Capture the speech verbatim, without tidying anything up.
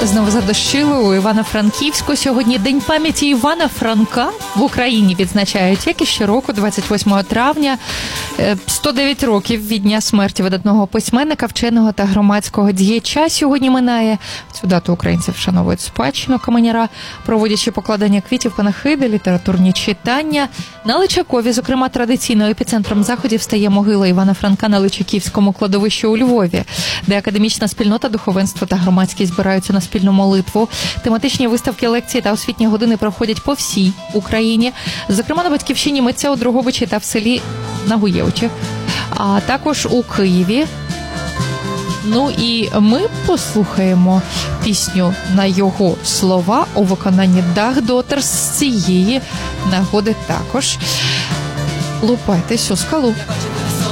Знову задощили у Івано-Франківську. Сьогодні День пам'яті Івана Франка в Україні відзначають, як і щороку, двадцять восьмого травня. сто дев'ять років від дня смерті видатного письменника, вченого та громадського діяча сьогодні минає. В цю дату українці вшановують спадщину Каменяра, проводячи покладання квітів, панахиди, літературні читання. На Личакові, зокрема, традиційно епіцентром заходів стає могила Івана Франка на Личаківському кладовищі у Львові, де академічна спільнота, духовенство та громадськість збираються на спільну молитву. Тематичні виставки, лекції та освітні години проходять по всій Україні. Зокрема, на Батьківщині митця у Дрогобичі та в селі Нагуєвичі, а також у Києві. Ну і ми послухаємо пісню на його слова у виконанні Dag Daughter з цієї нагоди також. Лупайтесь у скалу.